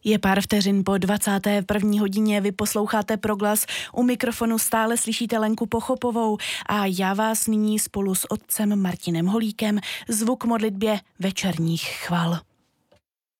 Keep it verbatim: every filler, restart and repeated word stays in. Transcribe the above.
Je pár vteřin po dvacáté první hodině, vy posloucháte Proglas, u mikrofonu stále slyšíte Lenku Pochopovou a já vás nyní spolu s otcem Martinem Holíkem zvu k modlitbě večerních chval.